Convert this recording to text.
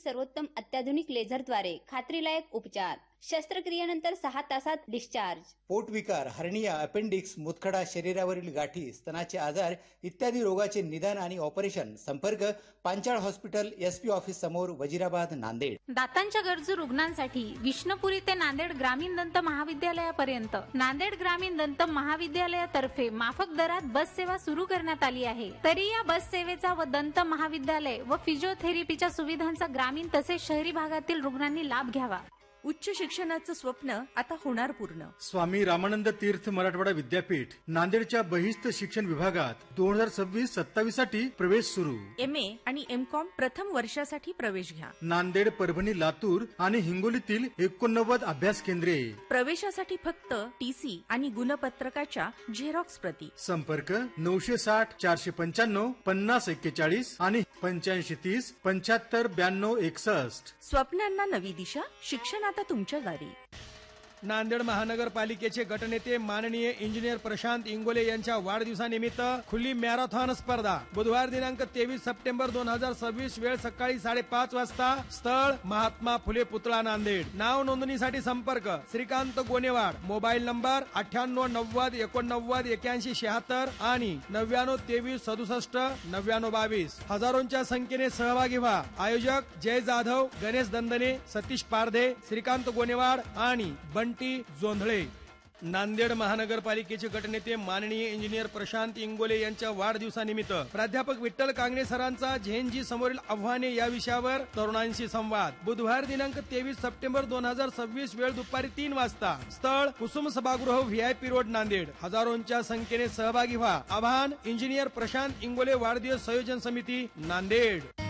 सर्वोत्तम अत्याधुनिक लेझरद्वारे खात्रीलायक उपचार. शस्त्रक्रियेनंतर 6 तासात डिस्चार्ज. पोटविकार, हर्निया, अपेंडिक्स, मुतखडा, शरीरावरील गाठी, स्तनाचे आजार इत्यादी रोगाचे निदान आणि ऑपरेशन. संपर्क पांचाळ हॉस्पिटल, SP ऑफिस समोर, वजिराबाद, नांदेड. दातांच्या गरजू रुग्णांसाठी विष्णुपुरी ते नांदेड ग्रामीण दंत महाविद्यालयापर्यंत नांदेड ग्रामीण दंत महाविद्यालयातर्फे माफक दरात बस सेवा सुरू करण्यात आली आहे. तरी या बस सेवेचा व दंत महाविद्यालय व फिजिओथेरपीच्या सुविधांचा ग्रामीण तसेच शहरी भागातील रुग्णांनी लाभ घ्यावा. उच्च शिक्षणाचं स्वप्न आता होणार पूर्ण. स्वामी रामानंद तीर्थ मराठवाडा विद्यापीठ नांदेडच्या बहिस्त शिक्षण विभागात 2026-27 साठी प्रवेश सुरू. MA आणि MCOM प्रथम वर्षासाठी प्रवेश घ्या. नांदेड, परभणी, लातूर आणि हिंगोलीतील 89 अभ्यास केंद्रे. प्रवेशासाठी फक्त TC आणि गुणपत्रकाच्या झेरॉक्स प्रती. संपर्क 960 495 50 41 आणि 85 30 75 92 61. स्वप्नांना नवी दिशा, शिक्षण आता तुमच्या दारी. नांदेड महानगरपालिकेचे गटनेते माननीय इंजिनियर प्रशांत इंगोले यांच्या वाढदिवसानिमित्त खुली मॅरेथॉन स्पर्धा बुधवार दिनांक 23 सप्टेंबर 2026 वेळ सकाळी 5:30 वाजता. स्थळ महात्मा फुले पुतळा नांदेड. नाव नोंदणीसाठी संपर्क श्रीकांत गोनेवाड. मोबाईल नंबर 9890 89 81 76 आणि 99 23 67 99 22. हजारोंच्या संख्येने सहभागी व्हा. आयोजक जय जाधव, गणेश दंदने, सतीश पारधे, श्रीकांत गोनेवाड आणि बंटी जोंधळे. नांदेड महानगरपालिकेचे गटनेते माननीय इंजिनियर प्रशांत इंगोले यांच्या वाढदिवसानिमित्त प्राध्यापक विठ्ठल कांगणे सरांचा झेनजी समोरील आव्हाने या विषयावर तरुणांशी संवाद. बुधवार दिनांक 23 सप्टेंबर 2026 वेळ दुपारी 3 वाजता. स्थळ कुसुम सभागृह VIP रोड नांदेड. हजारोंच्या संख्येने सहभागी व्हा. आवाहन इंजिनियर प्रशांत इंगोले वाढदिवस संयोजन समिती नांदेड.